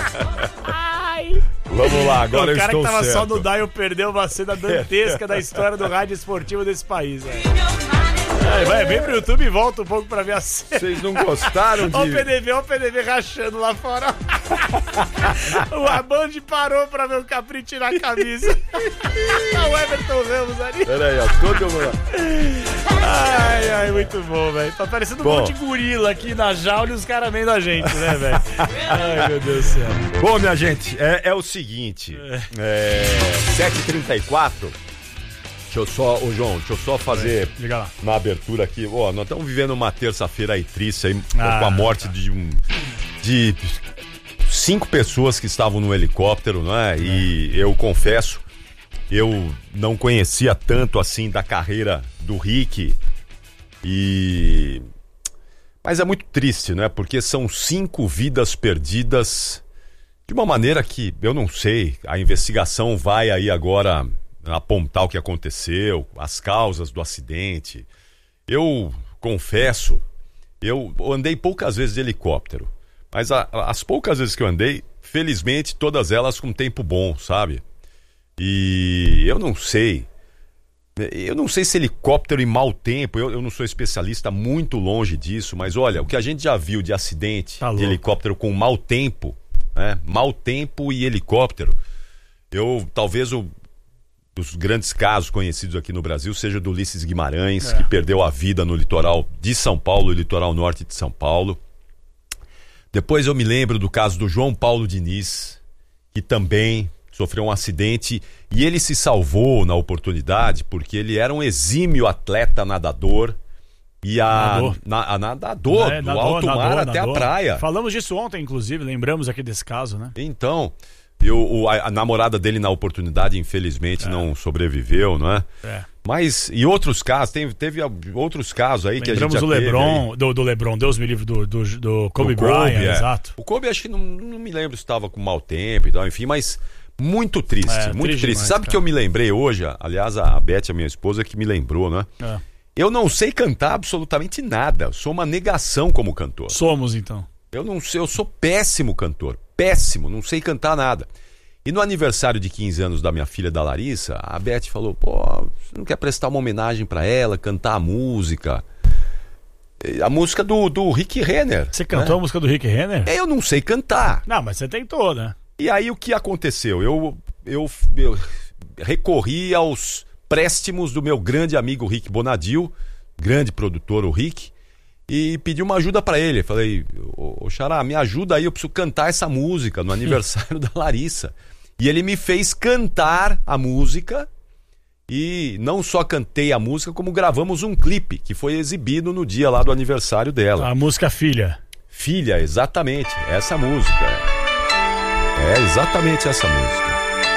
Vamos lá, agora eu estou certo. O cara que tava só no dial perdeu uma cena dantesca da história do rádio esportivo desse país, velho. Vem pro YouTube e volta um pouco pra ver a cena. Vocês não gostaram de... Olha o PDV rachando lá fora. A Band parou pra ver o Capri tirar a camisa. O Everton Ramos ali. Peraí, ó, todo mundo lá. Ai, muito bom, velho. Tá parecendo um monte de gorila aqui na jaula e os caras vendo a gente, né, velho? Ai, meu Deus do céu. Bom, minha gente, é o seguinte. 7h34. João, deixa eu só fazer uma abertura aqui. Nós estamos vivendo uma terça-feira aí triste aí, com a morte de 5 pessoas que estavam no helicóptero, né? E eu confesso, eu não conhecia tanto assim da carreira do Rick. Mas é muito triste, né? Porque são 5 vidas perdidas de uma maneira que eu não sei. A investigação vai aí agora apontar o que aconteceu, as causas do acidente. Eu confesso, eu andei poucas vezes de helicóptero, mas as poucas vezes que eu andei, felizmente todas elas com tempo bom, sabe? E eu não sei se helicóptero e mau tempo, eu não sou especialista, muito longe disso, mas olha, o que a gente já viu de acidente de helicóptero com mau tempo, né? Mau tempo e helicóptero, talvez dos grandes casos conhecidos aqui no Brasil seja do Ulisses Guimarães, que perdeu a vida no litoral de São Paulo, litoral norte de São Paulo. Depois eu me lembro do caso do João Paulo Diniz, que também sofreu um acidente e ele se salvou na oportunidade porque ele era um exímio atleta nadador e nadador do alto mar até a praia. Falamos disso ontem, inclusive, lembramos aqui desse caso, né? Então, a namorada dele na oportunidade infelizmente não sobreviveu, não é? Mas, e outros casos, teve outros casos aí que a gente já teve. Lembramos do LeBron, Deus me livre, do Kobe Bryant, exato. O Kobe acho que não me lembro se estava com mau tempo e tal, enfim, mas muito triste, muito triste. Demais, sabe que eu me lembrei hoje, aliás, a Beth, a minha esposa, que me lembrou, né? Eu não sei cantar absolutamente nada, eu sou uma negação como cantor. Somos, então. Eu não sei, eu sou péssimo cantor, péssimo, não sei cantar nada. E no aniversário de 15 anos da minha filha, da Larissa, a Beth falou, você não quer prestar uma homenagem pra ela, cantar a música? A música do Rick Renner. Você cantou a música do Rick Renner? Eu não sei cantar. Não, mas você tentou, né? E aí o que aconteceu? Eu recorri aos préstimos do meu grande amigo Rick Bonadil, grande produtor, o Rick, e pedi uma ajuda pra ele. Falei, Xará, me ajuda aí, eu preciso cantar essa música no aniversário da Larissa. E ele me fez cantar a música, e não só cantei a música, como gravamos um clipe que foi exibido no dia lá do aniversário dela. A música Filha. Filha, exatamente, essa música. É exatamente essa música.